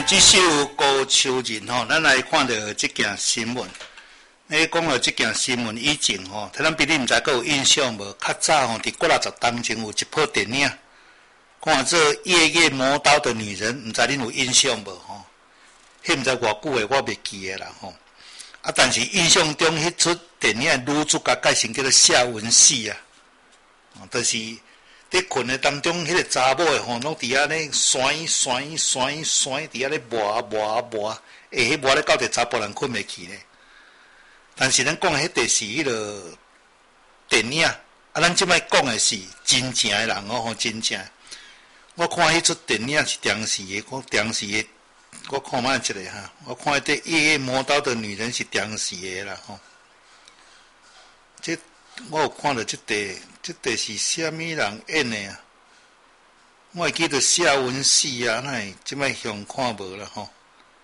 这首《高秋人》吼，咱来看到这件新闻。讲到这件新闻以前吼，咱比你毋知阁有印象无？较早吼，伫60当前有一部电影，看做《夜夜磨刀的女人》，毋知恁有印象无？吼，迄毋知偌久诶，我袂记诶啦吼。但是印象中迄出电影女主角改成叫做夏文汐啊，就是伫困诶当中，迄个查某诶吼，拢伫遐咧旋伫遐咧磨，迄磨咧到底查甫人困袂去咧。但是咱讲诶，迄就是迄个电影，咱即摆讲诶是真正诶人吼，真正。我看迄出电影是电视诶，我看卖一个哈，我看迄《夜夜磨刀的女人》是电视诶啦吼。这我有看到这是虾米人演诶啊？我会记得夏文汐啊，那即摆详看无啦吼。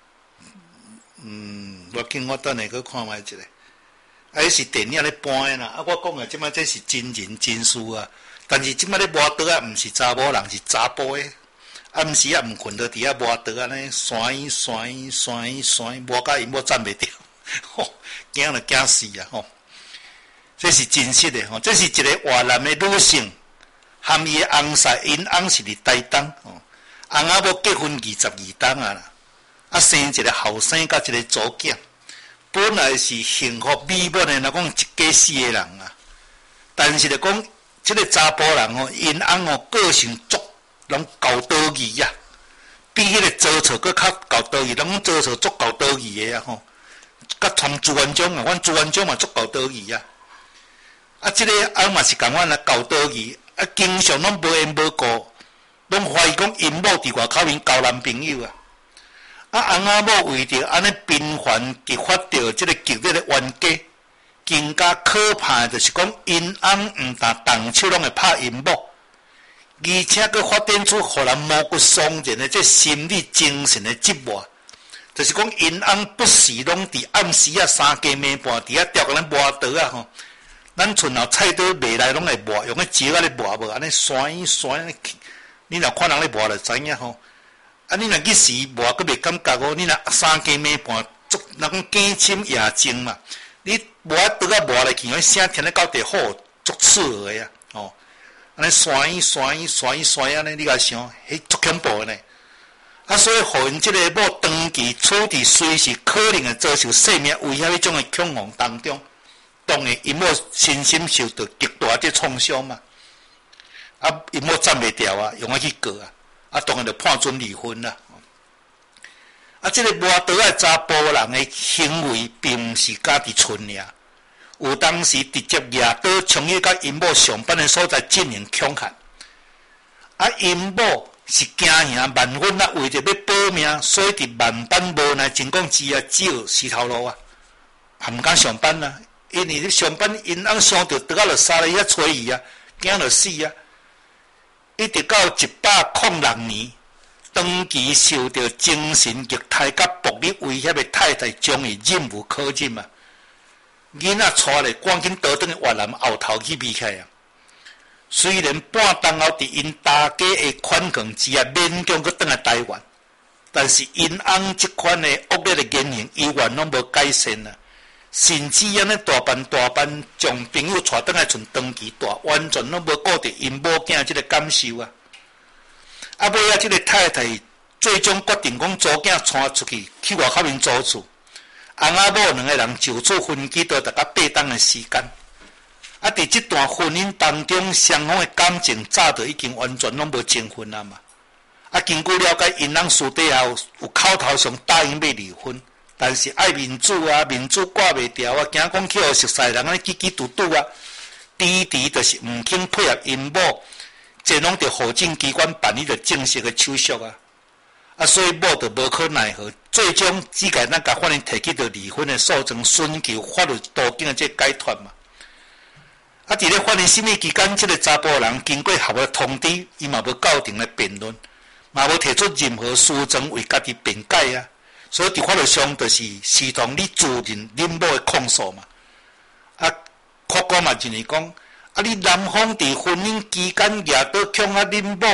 我紧我等下去看卖一个。迄是电影咧搬诶啦，我讲诶即摆这是真人真事啊。但是即摆咧磨刀啊，毋是查某人，是查甫诶。暗时啊，毋困到伫遐磨刀安尼旋，磨甲因某站袂着，吼，惊就惊死啊！吼，这是真实诶吼，这是一个越南诶女性，含伊诶翁婿，因翁是伫台东，翁仔某结婚22冬啊啦，生一个后生甲一个祖囝，本来是幸福美满诶，若讲一家四个人啊，但是就讲即个查甫人吼，因翁吼个性足。拢高道义啊，比迄个周草佫较高道义，拢周草足高道义诶啊吼，甲从朱元璋啊，阮朱元璋嘛足高道义啊，即个翁嘛是共阮啊高道义，经常拢无缘无故，拢怀疑讲因某伫外口面交男朋友啊，翁仔某为着安尼频繁激发着即个激烈诶冤家，更加可怕诶就是讲因翁毋但动手拢会拍因某。而且佫发展出互人毛骨悚然的这心理精神的折磨，就是讲因翁不时拢伫暗时啊三更暝半伫遐吊甲咱磨刀啊吼，咱厝后菜刀卖来拢会磨，用迄石仔咧磨无，安尼旋，你若看人咧磨就知影吼。你若去时磨佫袂感觉哦，你若三更暝半足，若讲更深夜静嘛，你磨刀啊磨来去，迄声听咧到底好足刺耳的啊，吼。安尼旋安尼，你甲想，迄足恐怖呢。所以互因即个某长期处伫随时可能会遭受生命威胁迄种诶恐慌当中，当然因某身心受到极大的创伤嘛。因某站袂掉啊，用去告啊，当然就判准离婚啦。即个磨刀诶查甫人诶行为，并毋是家己村尔。有当时直接举刀冲去甲因某上班的所在进行恐吓，因某是惊吓万分啊，为着要保命，所以伫万般无奈情况之下，只有死头路啊，毋敢上班啊。因为你上班，因翁伤着倒就杀了遐找伊啊，惊着死啊。一直到106年，长期受到精神虐待甲暴力威胁的太太，将伊忍无可忍啊。囡仔带咧，赶紧倒转去越南后头去避开啊！虽然半冬后伫因大家的宽广之下，勉强去转来台湾，但是因翁即款的恶劣的言行，依然拢无改善啊！甚至安尼大半将朋友带转来剩长期大，完全拢无顾着因某囝即个感受啊！尾即个太太最终决定讲租囝带出去外口面租厝。翁仔某两个人就此分居，都大概8冬的时间。伫这段婚姻当中，双方的感情早就已经完全拢无情分啊嘛。经过了解，因翁私底下有口头上答应要离婚，但是爱民主啊，民主挂袂掉啊，惊讲去互熟悉人安尼挤嘟啊，迟就是毋肯配合因某，这拢着户政机关办理着正式的手续啊。所以某就无可奈何，最终只甲咱甲法院提起着离婚的诉讼，寻求法律途径的这解脱嘛。伫咧法院审理期间，这个查甫人经过合约通知，伊嘛无到庭来辩论，嘛无提出任何诉状为家己辩解啊。所以伫法律上就是视同你自认恁某的控诉嘛。法官嘛认为讲，你男方伫婚姻期间举刀恐吓恁某。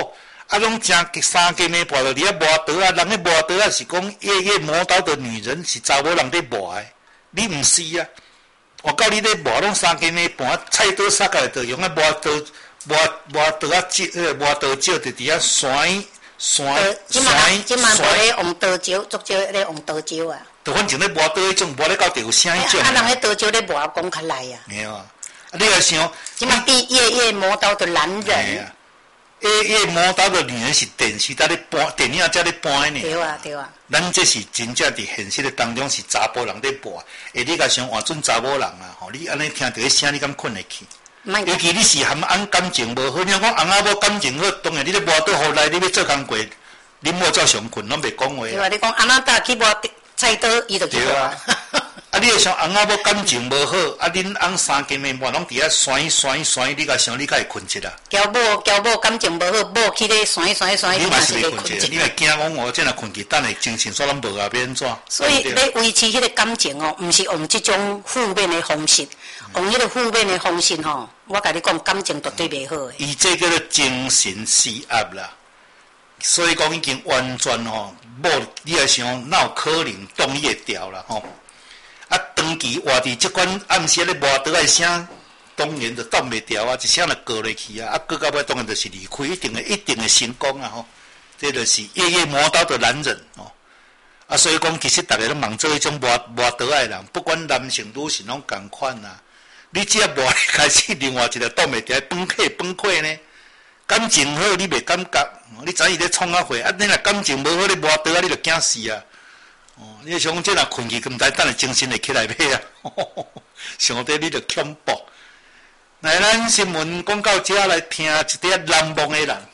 啊，拢真三更暝跋到伫遐磨刀啊，人咧磨刀啊是讲夜夜磨刀的女人是查某人咧磨的，你毋是啊？我告你咧磨，拢三更暝盘菜刀杀过来，就用啊磨刀啊，磨刀石就伫遐甩。 即嘛无咧用刀招，足少咧用刀招啊。 就反正咧磨刀迄种，磨咧到底有啥迄种。 啊，人咧刀招咧磨讲较来啊。 没有啊，你来想。 即嘛比夜夜磨刀的男人。 夜夜磨刀的女人是电视在咧播，电影在咧播呢。 对啊，对啊。 咱这是真正伫现实的当中是查甫人咧播，你甲想换准查某人啊，吼，你安尼听到迄声，你敢困会去？尤其你是含翁感情无好，你讲翁仔某感情好，当然你咧磨刀好来，你要做工过，你莫照常困，拢袂讲话。 对啊，你讲翁仔搭去磨菜刀，伊就去磨。 啊，你会想翁仔某感情无好，啊，恁翁三更暝半拢伫遐甩，你甲想你甲会困一啊？ 交某感情无好，某去咧甩， 你嘛是袂困一，你会惊讲我这若困去，等下精神煞拢无啊，变安怎？ 所以咧维持迄个感情哦，毋是用即种负面的方式，用迄个负面的方式吼，我甲你讲，感情绝对袂好诶。 伊这叫做精神失压啦，所以讲已经完全吼，某你来想，哪有可能动伊会调啦吼？啊，长期活伫即款暗时咧磨刀的声，当然就挡袂掉啊，一声就过落去啊，啊，过到尾当然就是离开，一定会成功啊吼。这就是夜夜磨刀的男人哦。啊，所以讲其实大家都忙做迄种磨刀的人，不管男性女性拢共款啊。你只要磨开始，另外一个挡袂掉，崩溃呢。感情好，你袂感觉，你知伊咧创啊货，啊，你若感情无好，你磨刀啊，你就惊死啊。哦，你想这若困去，毋知等下精神会起来袂啊？想得你就恐怖。来，咱新闻讲到这来听一点难忘的人。